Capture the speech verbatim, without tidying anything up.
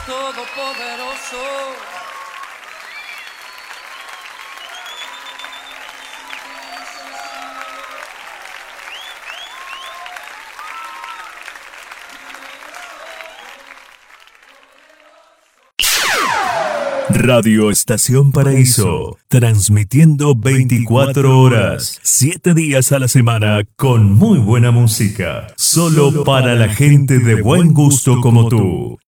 todopoderoso. Radio Estación Paraíso, transmitiendo veinticuatro horas, siete días a la semana, con muy buena música, solo para la gente de buen gusto como tú.